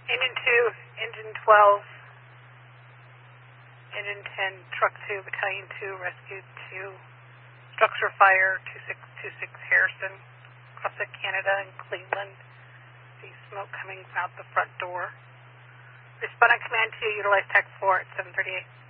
Engine 2, Engine 12, Engine 10, Truck 2, Battalion 2, Rescue 2, Structure Fire, 2626 Harrison, CrossFit Canada and Cleveland. See smoke coming out the front door. Respond on command 2, utilize TAC 4 at 738.